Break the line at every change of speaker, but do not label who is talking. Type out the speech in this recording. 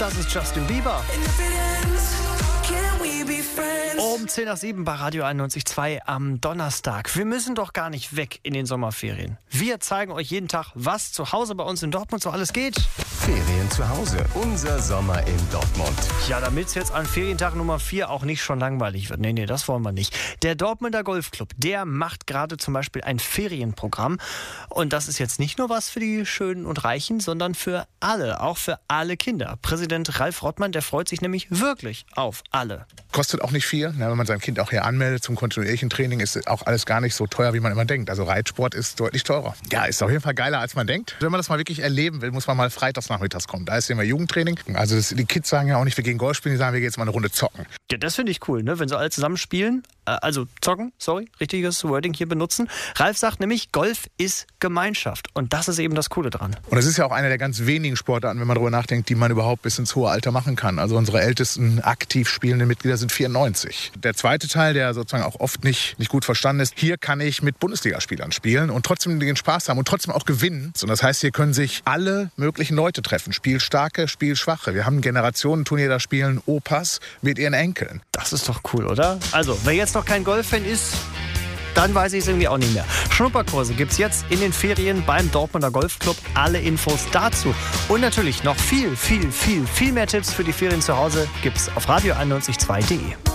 Das ist Justin Bieber. Um 10 nach 7 bei Radio 91.2 am Donnerstag. Wir müssen doch gar nicht weg in den Sommerferien. Wir zeigen euch jeden Tag, was zu Hause bei uns in Dortmund so alles geht.
Ferien zu Hause, unser Sommer in Dortmund.
Ja, damit es jetzt an Ferientag Nummer 4 auch nicht schon langweilig wird. Nee, das wollen wir nicht. Der Dortmunder Golfclub, der macht gerade zum Beispiel ein Ferienprogramm. Und das ist jetzt nicht nur was für die Schönen und Reichen, sondern für alle, auch für alle Kinder. Präsident Ralf Rottmann, der freut sich nämlich wirklich auf alle.
Kostet auch nicht viel. Wenn man sein Kind auch hier anmeldet zum kontinuierlichen Training, ist auch alles gar nicht so teuer, wie man immer denkt. Also Reitsport ist deutlich teurer. Ja, ist auf jeden Fall geiler, als man denkt. Wenn man das mal wirklich erleben will, muss man mal freitags nachmittags kommen. Da ist immer Jugendtraining. Also die Kids sagen ja auch nicht, wir gehen Golf spielen, die sagen, wir gehen jetzt mal eine Runde zocken.
Ja, das finde ich cool, ne? Wenn sie alle zusammen spielen. Also zocken, richtiges Wording hier benutzen. Ralf sagt nämlich, Golf ist Gemeinschaft. Und das ist eben das Coole dran.
Und es ist ja auch eine der ganz wenigen Sportarten, wenn man darüber nachdenkt, die man überhaupt bis ins hohe Alter machen kann. Also unsere ältesten aktiv spielenden Mitglieder sind 94. Der zweite Teil, der sozusagen auch oft nicht gut verstanden ist, hier kann ich mit Bundesligaspielern spielen und trotzdem den Spaß haben und trotzdem auch gewinnen. Und das heißt, hier können sich alle möglichen Leute treffen. Spielstarke, Spielschwache. Wir haben ein Generationenturnier, da spielen Opas mit ihren Enkeln.
Das ist doch cool, oder? Also, wer jetzt noch kein Golffan ist, dann weiß ich es irgendwie auch nicht mehr. Schnupperkurse gibt's jetzt in den Ferien beim Dortmunder Golfclub. Alle Infos dazu. Und natürlich noch viel mehr Tipps für die Ferien zu Hause gibt's auf radio91.2.de.